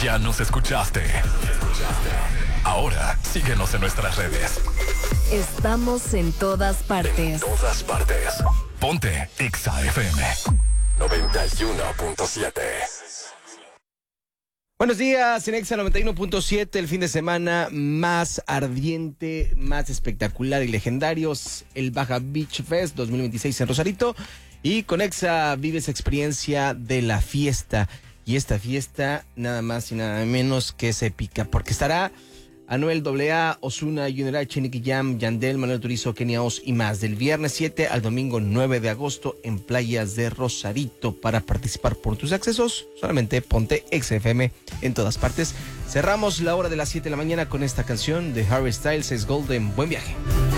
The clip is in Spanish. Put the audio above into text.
Ya nos escuchaste. Ahora síguenos en nuestras redes. Estamos en todas partes. Ponte Exa FM 91.7. Buenos días, en Exa 91.7, el fin de semana más ardiente, más espectacular y legendario, el Baja Beach Fest 2026 en Rosarito. Y con Exa vives experiencia de la fiesta. Y esta fiesta, nada más y nada menos que es épica, porque estará Anuel AA, Ozuna, Junior H, Nicky Jam, Yandel, Manuel Turizo, Kenia Oz y más. Del viernes 7 al domingo 9 de agosto en Playas de Rosarito. Para participar por tus accesos, solamente ponte XFM en todas partes. Cerramos la hora de las 7 de la mañana con esta canción de Harry Styles, es Golden. Buen viaje.